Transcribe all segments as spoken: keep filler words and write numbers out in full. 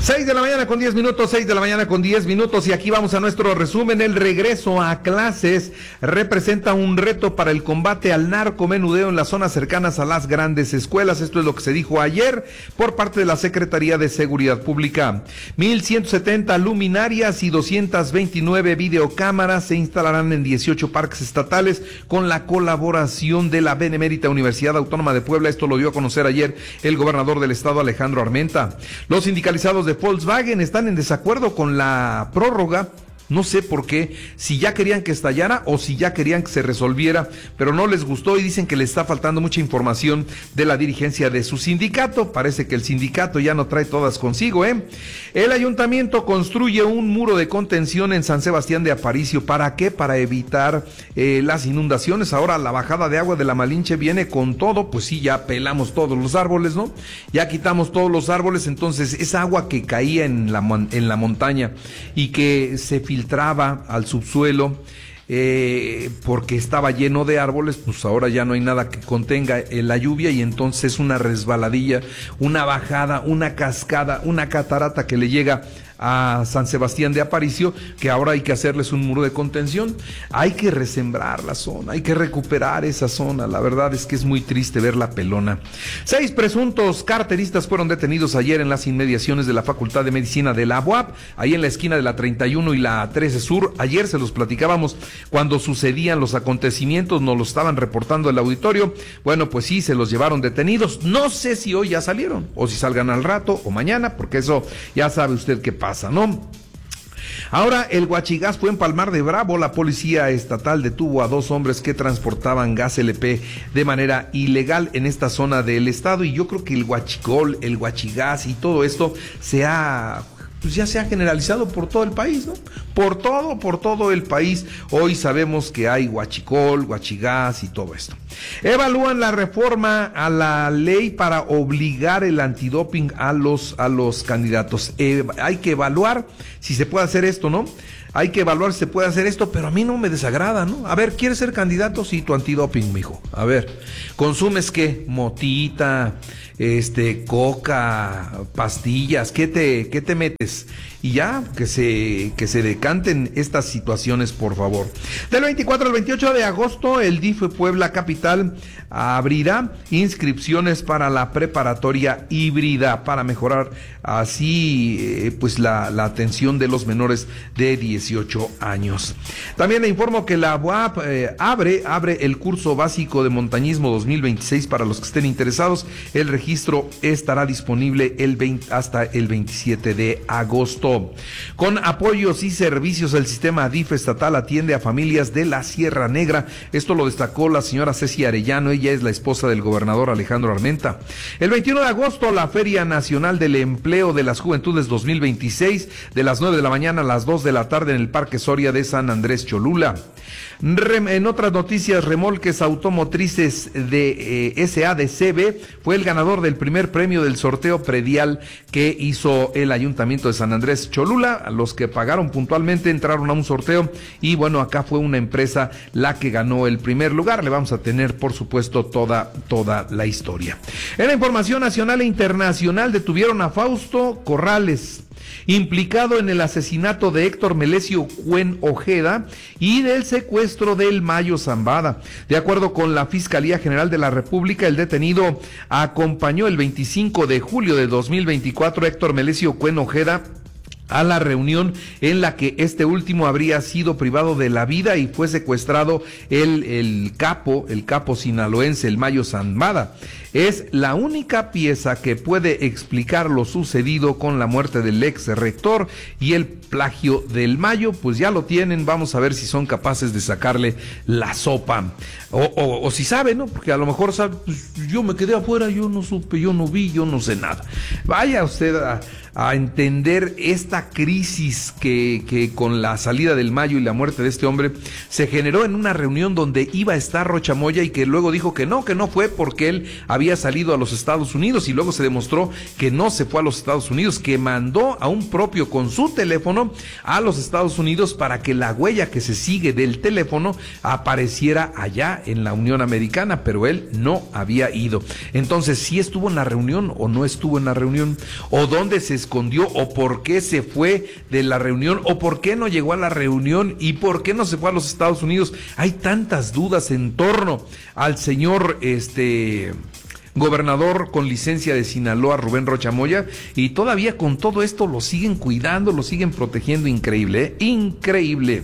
seis de la mañana con diez minutos, seis de la mañana con diez minutos y aquí vamos a nuestro resumen. El regreso a clases representa un reto para el combate al narcomenudeo en las zonas cercanas a las grandes escuelas. Esto es lo que se dijo ayer por parte de la Secretaría de Seguridad Pública. mil ciento setenta luminarias y doscientas veintinueve videocámaras se instalarán en dieciocho parques estatales con la colaboración de la Benemérita Universidad Autónoma de Puebla. Esto lo dio a conocer ayer el gobernador del estado, Alejandro Armenta. Los sindicalizados de Volkswagen están en desacuerdo con la prórroga. No sé por qué, si ya querían que estallara o si ya querían que se resolviera, pero no les gustó y dicen que le está faltando mucha información de la dirigencia de su sindicato. Parece que el sindicato ya no trae todas consigo, ¿eh? El ayuntamiento construye un muro de contención en San Sebastián de Aparicio. ¿Para qué? Para evitar eh, las inundaciones. Ahora la bajada de agua de la Malinche viene con todo, pues sí, ya pelamos todos los árboles, ¿no? Ya quitamos todos los árboles, entonces esa agua que caía en la, en la montaña y que se filtraba filtraba al subsuelo eh, porque estaba lleno de árboles, pues ahora ya no hay nada que contenga eh, la lluvia y entonces una resbaladilla, una bajada, una cascada, una catarata que le llega a San Sebastián de Aparicio, que ahora hay que hacerles un muro de contención. Hay que resembrar la zona, hay que recuperar esa zona. La verdad es que es muy triste ver la pelona. Seis presuntos carteristas fueron detenidos ayer en las inmediaciones de la Facultad de Medicina de la U A P, ahí en la esquina de la treinta y uno y la trece Sur. Ayer se los platicábamos cuando sucedían los acontecimientos, nos lo estaban reportando el auditorio. Bueno, pues sí, se los llevaron detenidos. No sé si hoy ya salieron, o si salgan al rato, o mañana, porque eso ya sabe usted qué pasa. Pasa, ¿no? Ahora el huachigás fue en Palmar de Bravo. La policía estatal detuvo a dos hombres que transportaban gas L P de manera ilegal en esta zona del estado, y yo creo que el huachicol, el huachigás y todo esto se ha... pues ya se ha generalizado por todo el país, ¿no? Por todo, por todo el país. Hoy sabemos que hay huachicol, huachigás y todo esto. Evalúan la reforma a la ley para obligar el antidoping a los, a los candidatos. Eh, hay que evaluar si se puede hacer esto, ¿no? Hay que evaluar si se puede hacer esto, pero a mí no me desagrada, ¿no? A ver, ¿quieres ser candidato? Sí, tu antidoping, mijo. A ver, ¿consumes qué? Motita, este, coca, pastillas, ¿qué te, qué te metes? Y ya, que se, que se decanten estas situaciones, por favor. Del veinticuatro al veintiocho de agosto, el D I F Puebla Capital abrirá inscripciones para la preparatoria híbrida para mejorar así eh, pues la, la atención de los menores de dieciocho años. También le informo que la U A P eh, abre, abre el curso básico de montañismo dos mil veintiséis para los que estén interesados. El registro estará disponible el veinte, hasta el veintisiete de agosto. Con apoyos y servicios, el sistema D I F estatal atiende a familias de la Sierra Negra. Esto lo destacó la señora Ceci Arellano. Ella es la esposa del gobernador Alejandro Armenta. El veintiuno de agosto, la Feria Nacional del Empleo de las Juventudes dos mil veintiséis, de las nueve de la mañana a las dos de la tarde en el Parque Soria de San Andrés Cholula. Rem, en otras noticias, Remolques Automotrices de eh, S A D C B fue el ganador del primer premio del sorteo predial que hizo el Ayuntamiento de San Andrés Cholula. Los que pagaron puntualmente entraron a un sorteo y bueno, acá fue una empresa la que ganó el primer lugar. Le vamos a tener, por supuesto, toda, toda la historia. En la información nacional e internacional, detuvieron a Fausto Corrales, implicado en el asesinato de Héctor Melesio Cuen Ojeda y del secuestro del Mayo Zambada. De acuerdo con la Fiscalía General de la República, el detenido acompañó el veinticinco de julio de dos mil veinticuatro a Héctor Melesio Cuen Ojeda a la reunión en la que este último habría sido privado de la vida y fue secuestrado el, el capo, el capo sinaloense, el Mayo Zambada. Es la única pieza que puede explicar lo sucedido con la muerte del ex rector y el plagio del Mayo. Pues ya lo tienen, vamos a ver si son capaces de sacarle la sopa. O, o, o si saben, ¿no? Porque a lo mejor sabe, pues yo me quedé afuera, yo no supe, yo no vi, yo no sé nada. Vaya usted a, a entender esta crisis que, que con la salida del Mayo y la muerte de este hombre se generó en una reunión donde iba a estar Rocha Moya y que luego dijo que no, que no fue porque él había había salido a los Estados Unidos y luego se demostró que no se fue a los Estados Unidos, que mandó a un propio con su teléfono a los Estados Unidos para que la huella que se sigue del teléfono apareciera allá en la Unión Americana, pero él no había ido. Entonces, ¿sí estuvo en la reunión o no estuvo en la reunión? ¿O dónde se escondió? ¿O por qué se fue de la reunión? ¿O por qué no llegó a la reunión? ¿Y por qué no se fue a los Estados Unidos? Hay tantas dudas en torno al señor este gobernador con licencia de Sinaloa, Rubén Rocha Moya, y todavía con todo esto lo siguen cuidando, lo siguen protegiendo. Increíble, ¿eh? Increíble.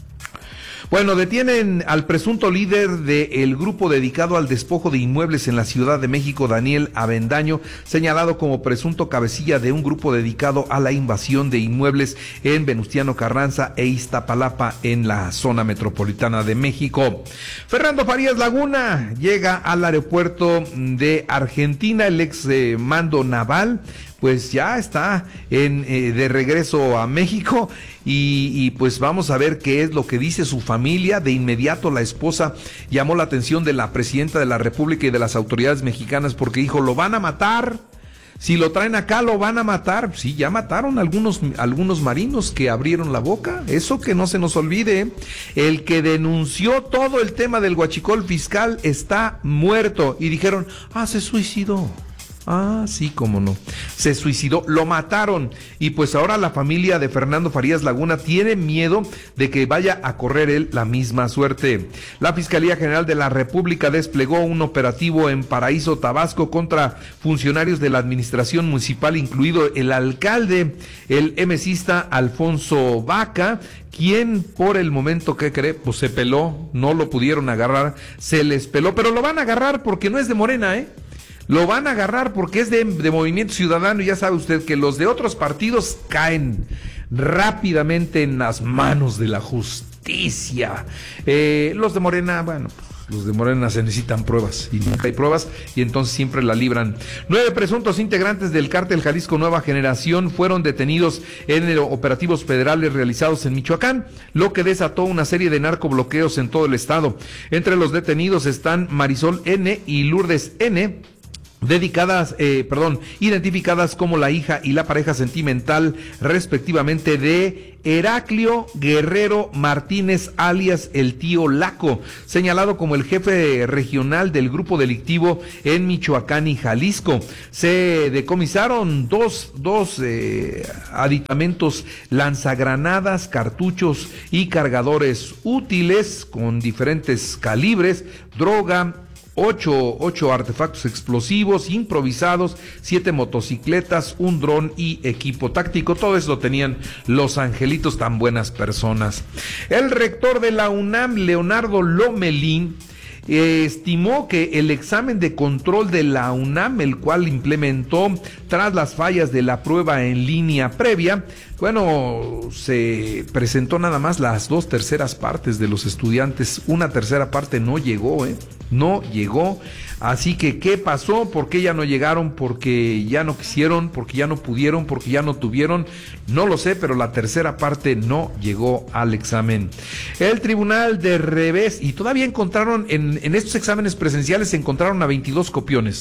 Bueno, detienen al presunto líder del grupo dedicado al despojo de inmuebles en la Ciudad de México, Daniel Avendaño, señalado como presunto cabecilla de un grupo dedicado a la invasión de inmuebles en Venustiano Carranza e Iztapalapa, en la zona metropolitana de México. Fernando Farías Laguna llega al aeropuerto de Argentina, el ex eh, mando naval, pues ya está en, eh, de regreso a México y, y pues vamos a ver qué es lo que dice su familia. De inmediato la esposa llamó la atención de la presidenta de la República y de las autoridades mexicanas porque dijo, lo van a matar, si lo traen acá lo van a matar. Sí, ya mataron algunos, algunos marinos que abrieron la boca, eso que no se nos olvide. El que denunció todo el tema del huachicol fiscal está muerto y dijeron, ah, se suicidó. Ah, sí, cómo no. Se suicidó, lo mataron. Y pues ahora la familia de Fernando Farías Laguna tiene miedo de que vaya a correr él la misma suerte. La Fiscalía General de la República desplegó un operativo en Paraíso, Tabasco, contra funcionarios de la administración municipal, incluido el alcalde, el emesista Alfonso Vaca, quien por el momento, ¿qué cree? Pues se peló, no lo pudieron agarrar, se les peló, pero lo van a agarrar porque no es de Morena, ¿eh? Lo van a agarrar porque es de, de Movimiento Ciudadano, y ya sabe usted que los de otros partidos caen rápidamente en las manos de la justicia. Eh, los de Morena, bueno, los de Morena se necesitan pruebas y nunca hay pruebas y entonces siempre la libran. Nueve presuntos integrantes del cártel Jalisco Nueva Generación fueron detenidos en operativos federales realizados en Michoacán, lo que desató una serie de narcobloqueos en todo el estado. Entre los detenidos están Marisol N. y Lourdes N., dedicadas, eh, perdón, identificadas como la hija y la pareja sentimental respectivamente de Heraclio Guerrero Martínez, alias el tío Laco, señalado como el jefe regional del grupo delictivo en Michoacán y Jalisco. Se decomisaron dos, dos eh, aditamentos, lanzagranadas, cartuchos y cargadores útiles con diferentes calibres, droga, Ocho, ocho artefactos explosivos improvisados, siete motocicletas, un dron y equipo táctico. Todo eso lo tenían los angelitos, tan buenas personas. El rector de la UNAM, Leonardo Lomelín, Eh, estimó que el examen de control de la UNAM, el cual implementó tras las fallas de la prueba en línea previa, bueno, se presentó nada más las dos terceras partes de los estudiantes, una tercera parte no llegó, eh, no llegó. Así que, ¿qué pasó? ¿Por qué ya no llegaron? ¿Porque ya no quisieron? ¿Porque ya no pudieron? ¿Porque ya no tuvieron? No lo sé, pero la tercera parte no llegó al examen. El Tribunal de Revés, y todavía encontraron, en, en estos exámenes presenciales se encontraron a veintidós copiones.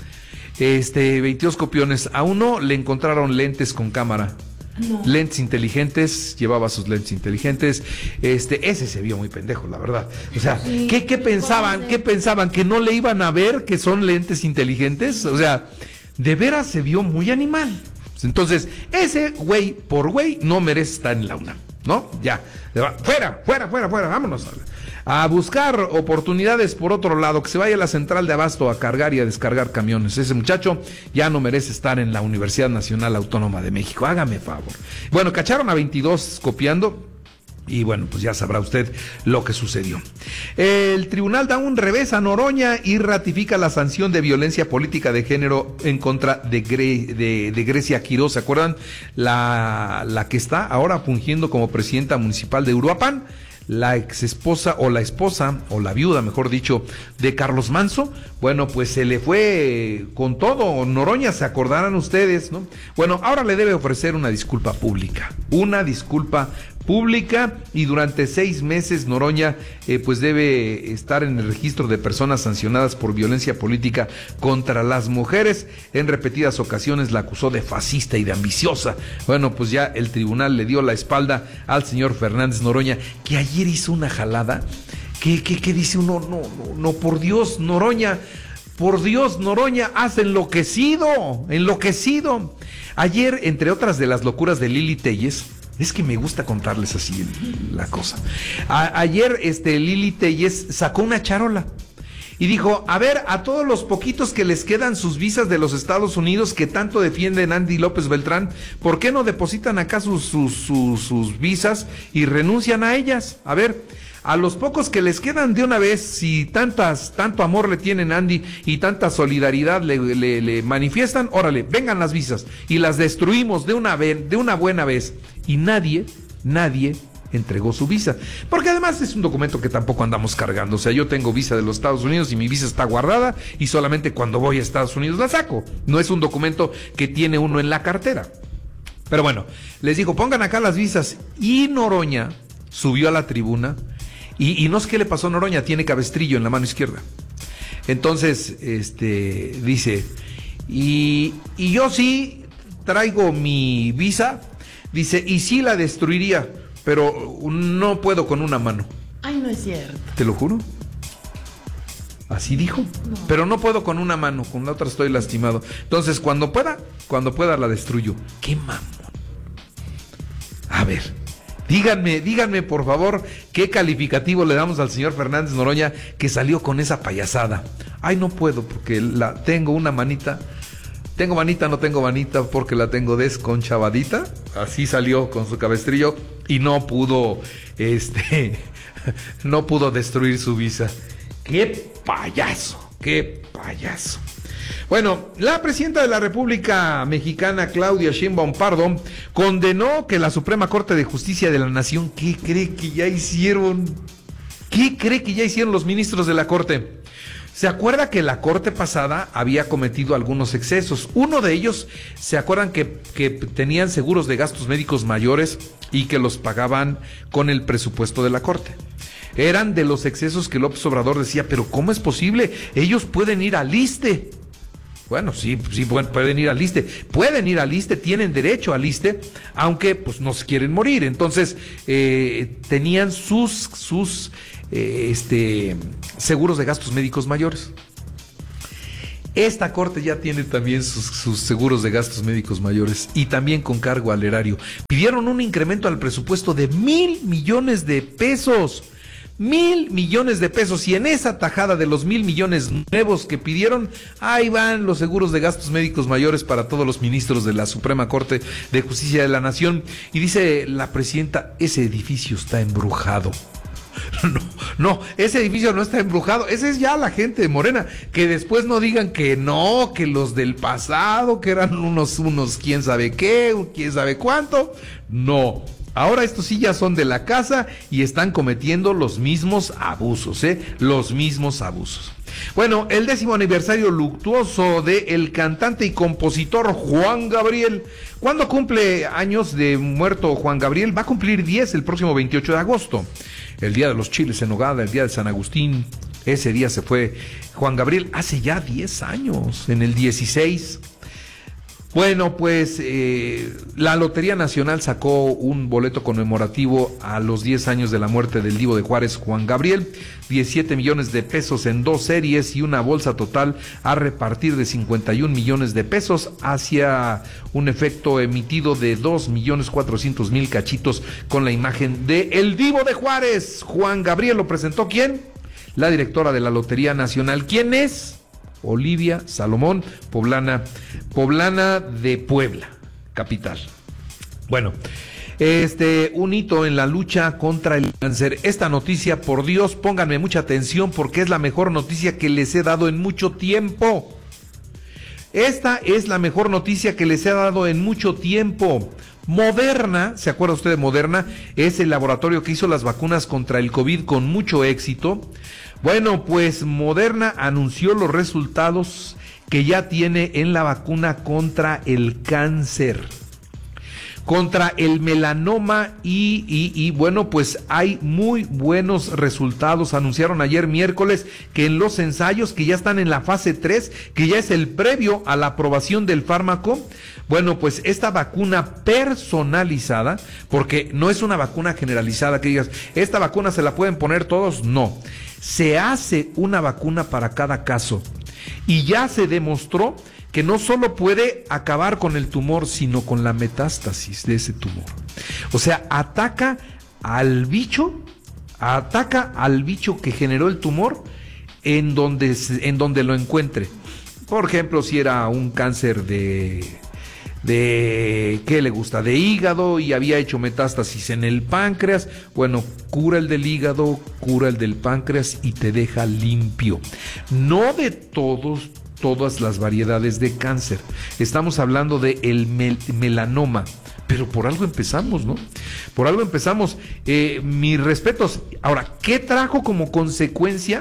Este, veintidós copiones. A uno le encontraron lentes con cámara. No. Lentes inteligentes, llevaba sus lentes inteligentes. Este, ese se vio muy pendejo, la verdad. O sea, sí, ¿qué, qué pensaban? ¿Qué pensaban? ¿Que no le iban a ver que son lentes inteligentes? O sea, de veras se vio muy animal. Entonces, ese güey, por güey, no merece estar en la UNAM, ¿no? Ya, fuera, fuera, fuera, fuera, vámonos a buscar oportunidades por otro lado, que se vaya a la central de abasto a cargar y a descargar camiones. Ese muchacho ya no merece estar en la Universidad Nacional Autónoma de México, hágame favor. Bueno, cacharon a veintidós copiando y bueno, pues ya sabrá usted lo que sucedió. El tribunal da un revés a Noroña y ratifica la sanción de violencia política de género en contra de, Gre de, de Grecia Quiroz. ¿Se acuerdan? La, la que está ahora fungiendo como presidenta municipal de Uruapan, la ex esposa o la esposa o la viuda, mejor dicho, de Carlos Manso. Bueno, pues se le fue con todo. Noroña, se acordarán ustedes, ¿no? Bueno, ahora le debe ofrecer una disculpa pública, una disculpa pública y durante seis meses Noroña eh, pues debe estar en el registro de personas sancionadas por violencia política contra las mujeres. En repetidas ocasiones la acusó de fascista y de ambiciosa. Bueno, pues ya el tribunal le dio la espalda al señor Fernández Noroña, que ayer hizo una jalada que, que, que dice uno, no, no, no, por Dios, Noroña, por Dios, Noroña, has enloquecido, enloquecido. Ayer, entre otras de las locuras de Lili Téllez, es que me gusta contarles así el, la cosa. A, ayer este, Lili Téllez sacó una charola y dijo, a ver, a todos los poquitos que les quedan sus visas de los Estados Unidos que tanto defienden Andy López Beltrán, ¿por qué no depositan acá sus, sus, sus, sus visas y renuncian a ellas? A ver, a los pocos que les quedan de una vez, si tantas, tanto amor le tienen a Andy y tanta solidaridad le, le, le manifiestan, órale, vengan las visas y las destruimos de una vez, de una buena vez. Y nadie, nadie entregó su visa, porque además es un documento que tampoco andamos cargando. O sea, yo tengo visa de los Estados Unidos y mi visa está guardada y solamente cuando voy a Estados Unidos la saco. No es un documento que tiene uno en la cartera. Pero bueno, les digo, pongan acá las visas. Y Noroña subió a la tribuna y, y no sé qué le pasó a Noroña, tiene cabestrillo en la mano izquierda. Entonces, este, dice, y, y yo sí traigo mi visa, dice, y sí la destruiría, pero no puedo con una mano. Ay, no es cierto. ¿Te lo juro? Así dijo. No. Pero no puedo con una mano, con la otra estoy lastimado. Entonces, cuando pueda, cuando pueda la destruyo. ¡Qué mamón! A ver, díganme, díganme por favor, ¿qué calificativo le damos al señor Fernández Noroña que salió con esa payasada? Ay, no puedo porque la tengo una manita. Tengo manita, no tengo manita porque la tengo desconchavadita. Así salió con su cabestrillo y no pudo, este, no pudo destruir su visa. ¡Qué payaso! ¡Qué payaso! Bueno, la presidenta de la República Mexicana, Claudia Sheinbaum Pardo, condenó que la Suprema Corte de Justicia de la Nación, ¿qué cree que ya hicieron? ¿Qué cree que ya hicieron los ministros de la Corte? ¿Se acuerda que la Corte pasada había cometido algunos excesos? Uno de ellos, ¿se acuerdan que, que tenían seguros de gastos médicos mayores y que los pagaban con el presupuesto de la Corte? Eran de los excesos que López Obrador decía, pero ¿cómo es posible? Ellos pueden ir al ISSSTE. Bueno, sí, sí pueden ir al ISSSTE, pueden ir al ISSSTE, tienen derecho al ISSSTE, aunque pues no se quieren morir. Entonces, eh, tenían sus, sus eh, este, seguros de gastos médicos mayores. Esta corte ya tiene también sus, sus seguros de gastos médicos mayores y también con cargo al erario. Pidieron un incremento al presupuesto de mil millones de pesos. Mil millones de pesos, y en esa tajada de los mil millones nuevos que pidieron, ahí van los seguros de gastos médicos mayores para todos los ministros de la Suprema Corte de Justicia de la Nación. Y dice la presidenta, ese edificio está embrujado. No, no, ese edificio no está embrujado, ese es ya la gente de Morena, que después no digan que no, que los del pasado, que eran unos, unos quién sabe qué, quién sabe cuánto, no. Ahora estos sí ya son de la casa y están cometiendo los mismos abusos, ¿eh? Los mismos abusos. Bueno, el décimo aniversario luctuoso de el cantante y compositor Juan Gabriel. ¿Cuándo cumple años de muerto Juan Gabriel? Va a cumplir diez el próximo veintiocho de agosto. El día de los chiles en nogada, el día de San Agustín. Ese día se fue Juan Gabriel hace ya diez años, en el dieciséis. Bueno, pues eh, la Lotería Nacional sacó un boleto conmemorativo a los diez años de la muerte del Divo de Juárez, Juan Gabriel, diecisiete millones de pesos en dos series y una bolsa total a repartir de cincuenta y un millones de pesos hacia un efecto emitido de dos millones cuatrocientos mil cachitos con la imagen de el Divo de Juárez. Juan Gabriel lo presentó, ¿quién? La directora de la Lotería Nacional. ¿Quién es? Olivia Salomón, poblana, poblana de Puebla, capital. Bueno, este, un hito en la lucha contra el cáncer. Esta noticia, por Dios, pónganme mucha atención porque es la mejor noticia que les he dado en mucho tiempo. Esta es la mejor noticia que les he dado en mucho tiempo. Moderna, ¿se acuerda usted de Moderna? Es el laboratorio que hizo las vacunas contra el COVID con mucho éxito. Bueno, pues Moderna anunció los resultados que ya tiene en la vacuna contra el cáncer. contra el melanoma y, y, y bueno, pues hay muy buenos resultados. Anunciaron ayer miércoles que en los ensayos que ya están en la fase tres, que ya es el previo a la aprobación del fármaco, bueno, pues esta vacuna personalizada, porque no es una vacuna generalizada que digas, esta vacuna se la pueden poner todos, no, se hace una vacuna para cada caso y ya se demostró que no solo puede acabar con el tumor, sino con la metástasis de ese tumor. O sea, ataca al bicho, ataca al bicho que generó el tumor en donde, en donde lo encuentre. Por ejemplo, si era un cáncer de, de, ¿qué le gusta? De hígado y había hecho metástasis en el páncreas, bueno, cura el del hígado, cura el del páncreas y te deja limpio. No de todos todas las variedades de cáncer. Estamos hablando de el mel melanoma, pero por algo empezamos, ¿no? Por algo empezamos. Eh, mis respetos. Ahora, ¿qué trajo como consecuencia?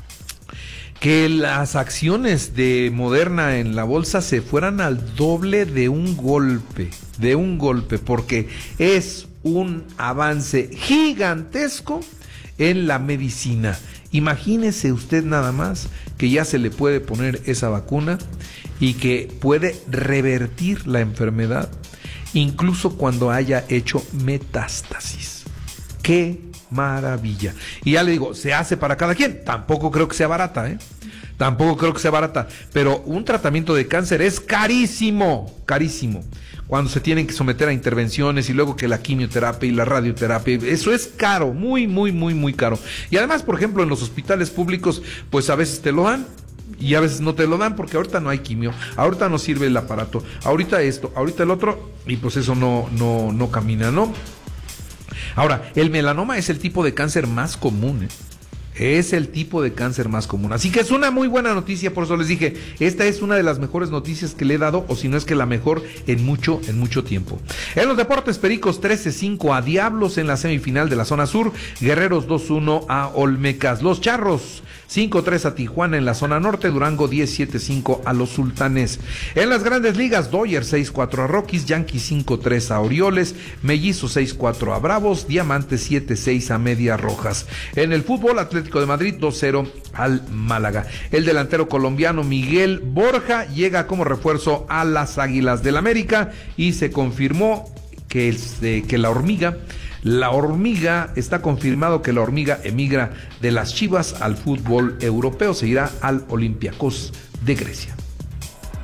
Que las acciones de Moderna en la bolsa se fueran al doble de un golpe, de un golpe, porque es un avance gigantesco en la medicina. Imagínese usted nada más que ya se le puede poner esa vacuna y que puede revertir la enfermedad, incluso cuando haya hecho metástasis. ¡Qué maravilla! Y ya le digo, se hace para cada quien. Tampoco creo que sea barata, ¿eh? Tampoco creo que sea barata. Pero un tratamiento de cáncer es carísimo, carísimo. Cuando se tienen que someter a intervenciones y luego que la quimioterapia y la radioterapia, eso es caro, muy, muy, muy, muy caro. Y además, por ejemplo, en los hospitales públicos, pues a veces te lo dan y a veces no te lo dan porque ahorita no hay quimio, ahorita no sirve el aparato, ahorita esto, ahorita el otro, y pues eso no, no, no camina, ¿no? Ahora, el melanoma es el tipo de cáncer más común, ¿eh? Es el tipo de cáncer más común. Así que es una muy buena noticia, por eso les dije, esta es una de las mejores noticias que le he dado, o si no es que la mejor en mucho, en mucho tiempo. En los deportes, Pericos trece cinco a Diablos en la semifinal de la zona sur, Guerreros dos uno a Olmecas. Los Charros cinco tres a Tijuana en la zona norte, Durango diez siete cinco a los Sultanes. En las grandes ligas, Dodgers seis cuatro a Rockies, Yankees cinco tres a Orioles, Mellizos seis cuatro a Bravos, Diamantes siete seis a Medias Rojas. En el fútbol, Atlético de Madrid dos cero al Málaga. El delantero colombiano Miguel Borja llega como refuerzo a las Águilas del América y se confirmó que, este, que la hormiga La hormiga, está confirmado que la hormiga emigra de las Chivas al fútbol europeo, se irá al Olympiacos de Grecia.